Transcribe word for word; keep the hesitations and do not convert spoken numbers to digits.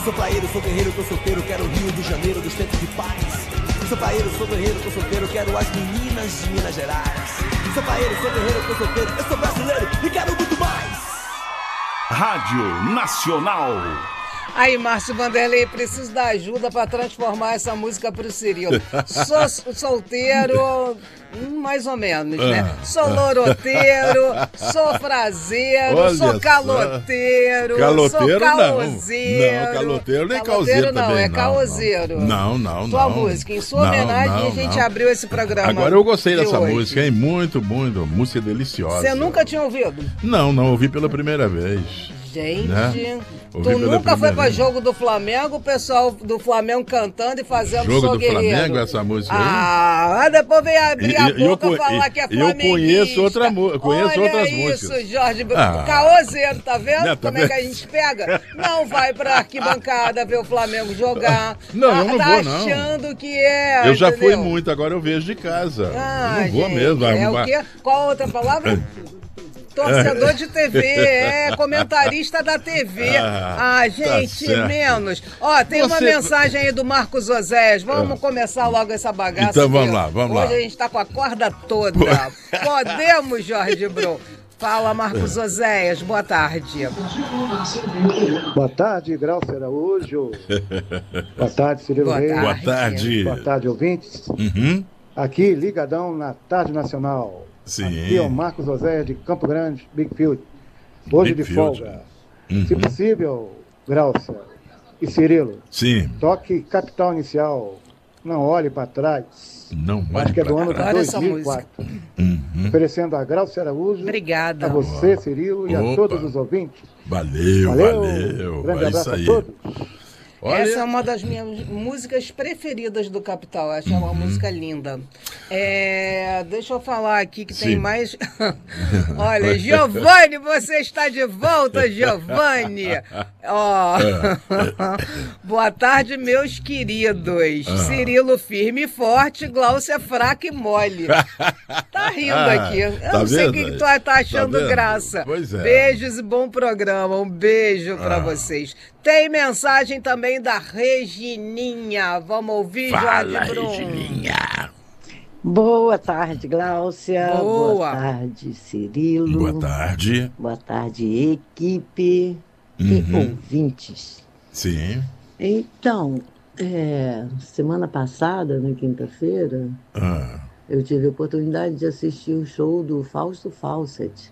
Sou praieiro, sou guerreiro, tô solteiro, quero o Rio de Janeiro dos tempos de paz. Sou praieiro, sou guerreiro, tô solteiro, quero as meninas de Minas Gerais. Sou praieiro, sou guerreiro, tô solteiro, eu sou brasileiro e quero muito mais. Rádio Nacional. Aí, Márcio Vanderlei, preciso da ajuda para transformar essa música pro Cirilo. Sou solteiro, mais ou menos, né? Ah, sou loroteiro, sou fraseiro, olha sou só. caloteiro, Caloteiro sou não. caoseiro. Não, caloteiro nem Caloteiro caoseiro não, também, é não, caoseiro. Não, não, não. Tua música, em sua Não, homenagem, não, a gente não. abriu esse programa. Agora eu gostei de dessa hoje. música, hein? Muito, muito. Música deliciosa. Você nunca tinha ouvido? Não, não ouvi pela primeira vez. Gente, Né? Ouvi tu pela nunca foi primeira pra vez. jogo do Flamengo, o pessoal do Flamengo cantando e fazendo Jogo sou do guerreiro. Flamengo, essa música aí? Ah, depois vem abrir a E- e eu boca e co- falar e- que é eu flamenguista. conheço outra mu- conheço Olha outras isso, músicas. Jorge, Ah. caoseiro, tá vendo Né, tá como é que a vendo? gente pega? Não vai pra arquibancada ver o Flamengo jogar. Não, tá, eu não tá vou, não. achando que é, Eu já fui entendeu? muito, agora eu vejo de casa. Ah, eu não vou gente, mesmo. É vai- o quê? Qual a outra palavra? Torcedor de T V, é comentarista da T V. Ah, Ah, gente, tá certo. menos. Ó, tem uma Você- mensagem aí do Marcos Oséias. Vamos começar logo essa bagaça. Então vamos viu? lá, vamos Hoje lá. a gente tá com a corda toda. Podemos, Jorge Brum? Fala, Marcos Oséias. Boa tarde. Boa tarde, Graucio Araújo. Boa tarde, Cirilo Boa Reis. tarde. Boa tarde. Boa tarde, ouvintes. Uhum. Aqui, ligadão na Tarde Nacional. Sim. Aqui é o Marcos Oséias de Campo Grande, Big Field. Hoje Big de Field. folga. Uhum. Se possível, Graucio e Cirilo, Sim. toque Capital Inicial. Não olhe para trás. Não Acho que é do ano de Adoro essa dois mil e quatro. Uhum. Oferecendo a Graucio Araújo, Obrigada. a você, Cirilo, e a Opa. todos os ouvintes. Valeu, valeu. Grande É isso abraço a aí. todos. Olha, Essa é uma das minhas músicas preferidas do Capital. Acho que é Uhum. uma música linda. É, deixa eu falar aqui que tem Sim. mais. Olha, Giovanni, você está de volta, Giovanni. Ó. Boa tarde, meus queridos. Ah. Cirilo firme e forte, Glaucia fraca e mole. Tá rindo Ah, aqui. Eu tá não sei o vendo que, que aí? tu tá Tá achando vendo? graça. Pois é. Beijos e bom programa. Um beijo pra Ah. vocês. Tem mensagem também da Regininha. Vamos ouvir, fala, Jorge Brum. Regininha. Boa tarde, Gláucia. Boa. tarde, Cirilo. Boa tarde. Boa tarde, equipe e Uhum. ouvintes. Sim. Então, é, semana passada, na quinta-feira, Ah. eu tive a oportunidade de assistir o show do Fausto Fawcett.